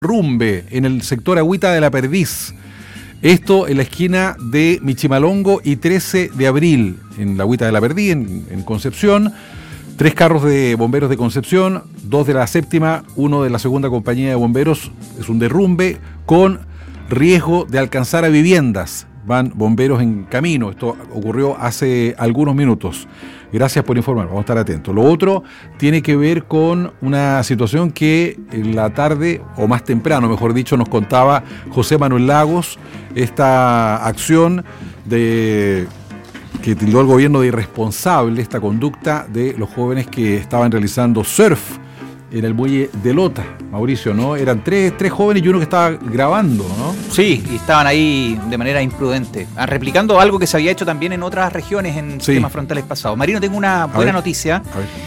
derrumbe en el sector Agüita de la Perdiz. Esto en la esquina de Michimalongo y 13 de abril, en la Agüita de la Perdiz, en Concepción. 3 carros de bomberos de Concepción, 2 de la séptima, 1 de la segunda compañía de bomberos. Es un derrumbe con riesgo de alcanzar a viviendas. Van bomberos en camino. Esto ocurrió hace algunos minutos. Gracias por informar, vamos a estar atentos. Lo otro tiene que ver con una situación que en la tarde, o más temprano, mejor dicho, nos contaba José Manuel Lagos, esta acción que tildó el gobierno de irresponsable, esta conducta de los jóvenes que estaban realizando surf en el muelle de Lota, Mauricio, ¿no? Eran tres jóvenes y uno que estaba grabando, ¿no? Sí, y estaban ahí de manera imprudente, replicando algo que se había hecho también en otras regiones en sistemas frontales pasados. Marino, tengo una buena noticia.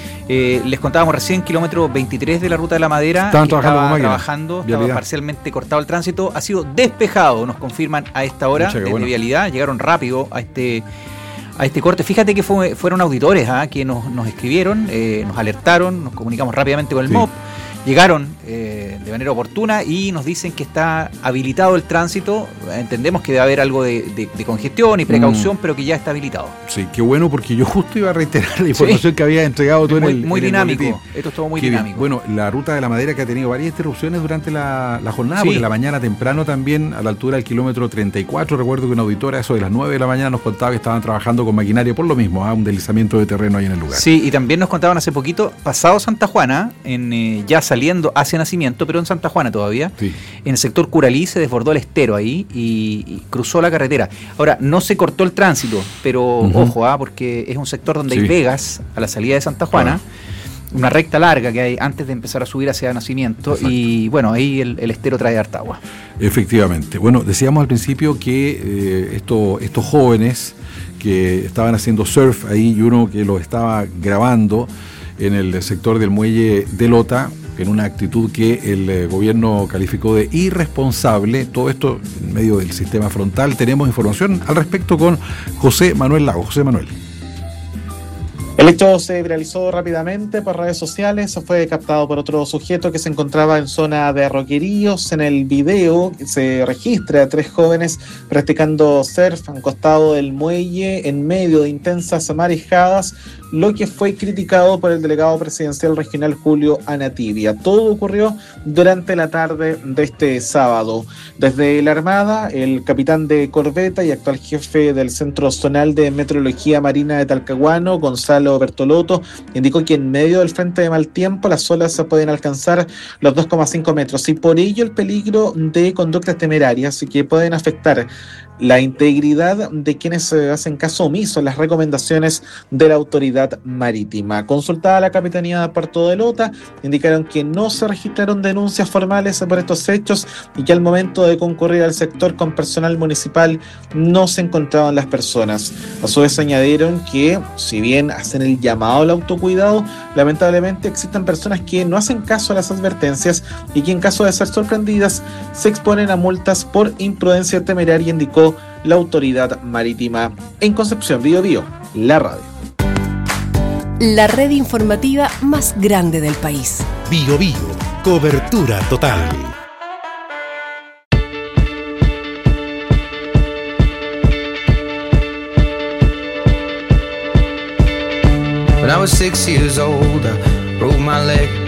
Les contábamos recién, kilómetro 23 de la Ruta de la Madera. Estaba parcialmente cortado el tránsito. Ha sido despejado, nos confirman a esta hora, desde Vialidad. Llegaron rápido a este corte. Fíjate que fueron auditores que nos escribieron, nos alertaron, nos comunicamos rápidamente con el MOP, llegaron de manera oportuna y nos dicen que está habilitado el tránsito. Entendemos que debe haber algo de congestión y precaución, pero que ya está habilitado. Sí, qué bueno, porque yo justo iba a reiterar la información que había entregado tú muy dinámico. Esto es todo muy dinámico. Bueno, la Ruta de la Madera, que ha tenido varias interrupciones durante la jornada, porque en la mañana temprano también, a la altura del kilómetro 34, recuerdo que una auditora, eso de las 9 de la mañana, nos contaba que estaban trabajando con maquinaria por lo mismo, un deslizamiento de terreno ahí en el lugar. Sí, y también nos contaban hace poquito, pasado Santa Juana, ya saliendo hacia Nacimiento, pero en Santa Juana todavía, en el sector Curalí se desbordó el estero ahí y cruzó la carretera. Ahora, no se cortó el tránsito, pero ojo, porque es un sector donde hay vegas a la salida de Santa Juana, una recta larga que hay antes de empezar a subir hacia Nacimiento. Exacto. Y bueno, ahí el estero trae harta agua. Efectivamente. Bueno, decíamos al principio que estos jóvenes que estaban haciendo surf ahí y uno que lo estaba grabando en el sector del muelle de Lota, en una actitud que el gobierno calificó de irresponsable, todo esto en medio del sistema frontal. Tenemos información al respecto con José Manuel Lagos. José Manuel. El hecho se viralizó rápidamente por redes sociales, fue captado por otro sujeto que se encontraba en zona de Roqueríos. En el video se registra a 3 jóvenes practicando surf a un costado del muelle en medio de intensas marejadas, lo que fue criticado por el delegado presidencial regional Julio Anatibia. Todo ocurrió durante la tarde de este sábado. Desde la Armada, el capitán de corbeta y actual jefe del Centro Zonal de Meteorología Marina de Talcahuano, Gonzalo Bertolotto, indicó que en medio del frente de mal tiempo las olas se pueden alcanzar los 2,5 metros y por ello el peligro de conductas temerarias que pueden afectar la integridad de quienes hacen caso omiso a las recomendaciones de la autoridad marítima. Consultada la Capitanía de Puerto de Lota, indicaron que no se registraron denuncias formales por estos hechos y que al momento de concurrir al sector con personal municipal no se encontraban las personas. A su vez añadieron que, si bien hacen el llamado al autocuidado, lamentablemente existen personas que no hacen caso a las advertencias y que en caso de ser sorprendidas se exponen a multas por imprudencia temeraria, indicó la autoridad marítima. En Concepción, Biobío, la radio. La red informativa más grande del país. Biobío, cobertura total. When I was 6 years old, I broke my leg.